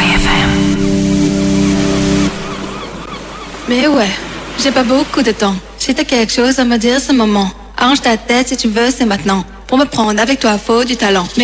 Mais ouais, j'ai pas beaucoup de temps. Si t'as quelque chose à me dire ce moment, arrange ta tête si tu veux, c'est maintenant. Pour me prendre avec toi, faut du talent.